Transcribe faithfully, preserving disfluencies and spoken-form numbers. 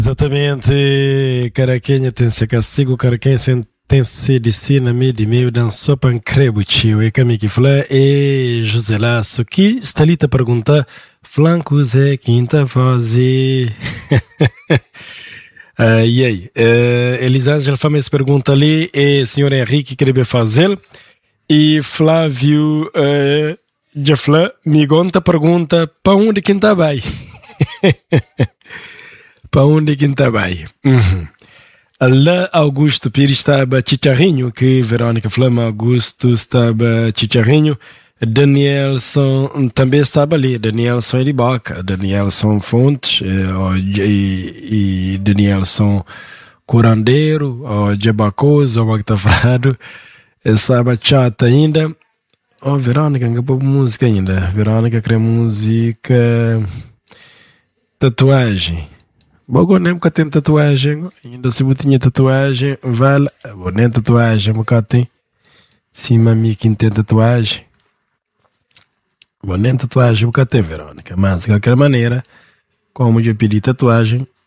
Exatamente, Caraquenha tem-se castigo, Caraquenha tem-se destina meio de meio dan sopa crebo tio, e Camille Flá e José Laço, que está ali a perguntar, flancos é quinta fase. Uh, e aí, uh, Elisângela Fames pergunta ali, e senhor Henrique queria fazer, e Flávio uh, de Flá me conta pergunta, para onde quem tá vai? Para onde quem tá vai? Uhum. Lá Augusto Pires estava chicharrinho, que Verônica Flama Augusto estava chicharrinho, Danielson também estava ali, Danielson é de Boca, Danielson Fontes e, e Danielson Curandeiro, o Jabacoso, o Magtafrado, estava chata ainda. Oh, Verônica, não acabou música ainda. Verônica quer música, tatuagem. Bom, nem nunca tem tatuagem, ainda se eu tinha tatuagem, vale, bom, nem tatuagem, nunca tem. Sim, mami, quem tem tatuagem. Bom, nem tatuagem nunca tem, Verônica, mas de qualquer maneira, como eu pedi tatuagem,